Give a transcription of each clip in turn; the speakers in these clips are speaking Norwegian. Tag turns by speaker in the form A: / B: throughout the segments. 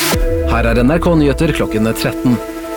A: Her NRK Nyheter klokken 13.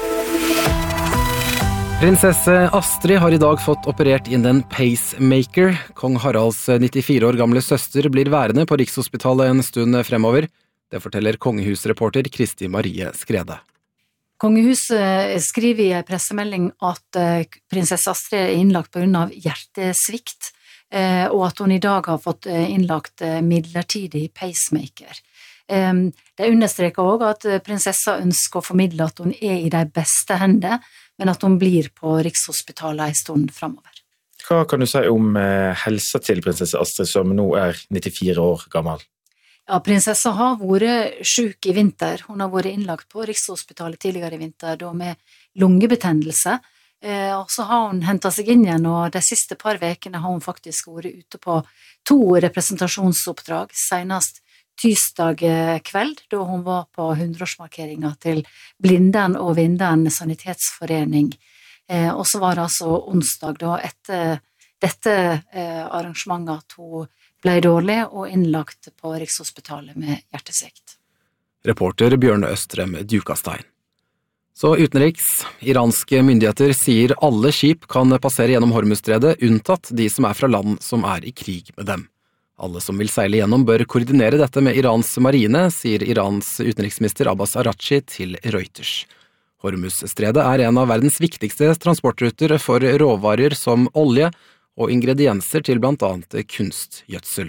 A: Prinsesse Astrid har i dag fått operert inn en pacemaker. Kong Haralds 94 år gamle søster blir værende på Rikshospitalet en stund fremover. Det forteller kongehusreporter Kristi Marie Skrede.
B: Kongehuset skriver i en pressemelding at prinsesse Astrid er innlagt på grunn av hjertesvikt, og at hun i dag har fått innlagt midlertidig pacemaker. Det understreker også at prinsessa ønsker å formidle at hun er i de beste hender, men at hun blir på Rikshospitalet en stund fremover.
C: Hva kan du si om helsa til prinsesse Astrid, som nå er 94 år gammel?
B: Ja, prinsessa har vært syk i vinter. Hun har vært innlagt på Rikshospitalet tidligere i vinter, da med lungebetennelse. Og så har hun hentet seg inn igjen, og de siste par vekene har hun faktisk vært ute på 2 representasjonsoppdrag, senest tirsdag kveld, da hun var på 100-årsmarkeringen til Blindern og Vindern sanitetsforening. Og så var det altså onsdag, da etter dette arrangementet, at hun ble dårlig og innlagt på Rikshospitalet med hjertesvikt.
A: Reporter Bjørn Østrem Dukastein. Så utenriks, iranske myndigheter sier alle skip kan passere gjennom Hormuzstredet, unntatt de som er fra land som er i krig med dem. Alle som vil seile gjennom bør koordinere dette med Irans marine, sier Irans utenriksminister Abbas Araghchi til Reuters. Hormuzstredet er en av verdens viktigste transportruter for råvarer som olje og ingredienser til blant annet kunstgjødsel.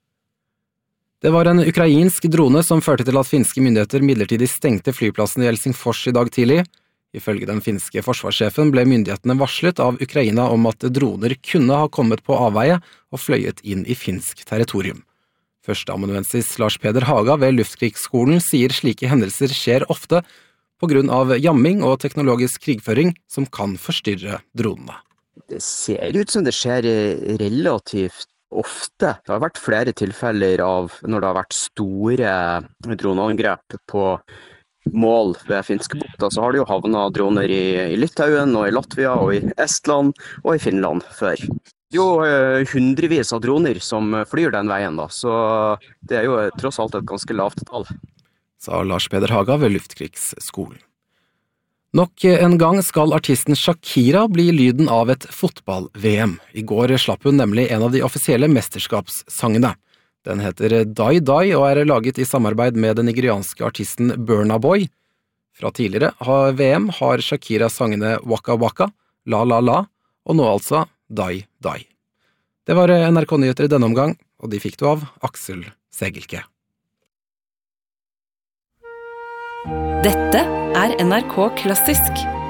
A: Det var en ukrainsk drone som førte til at finske myndigheter midlertidig stengte flyplassen i Helsingfors i dag tidlig. Ifølge den finske forsvarssjefen ble myndighetene varslet av Ukraina om at droner kunne ha kommet på avveie og fløyet inn i finsk territorium. Førsteamanuensis Lars Peder Haga ved Luftkrigsskolen sier slike hendelser skjer ofte på grunn av jamming og teknologisk krigføring som kan forstyrre dronene.
D: Det ser ut som det skjer relativt ofte. Det har vært flere tilfeller av når det har vært store droneangrep på mål ved Finskebukta, så har det jo havnet droner i Litauen og i Latvia og i Estland og i Finland før. Det er jo hundrevis av droner som flyr den veien da, så det er jo tross alt et ganske lavt tall.
A: Sa Lars Peder Haga ved Luftkrigsskolen. Nok en gang skal artisten Shakira bli lyden av et fotball-VM. I går slapp hun nemlig en av de offisielle mesterskapssangene. Den heter Die Die og er laget i samarbeid med den nigerianske artisten Burna Boy. Fra tidligere VM har Shakira sangene Waka Waka, La La La og nå altså Die Die. Det var NRK Nyheter i denne omgang, og de fikk du av Aksel Segelke.
E: Dette er NRK Klassisk.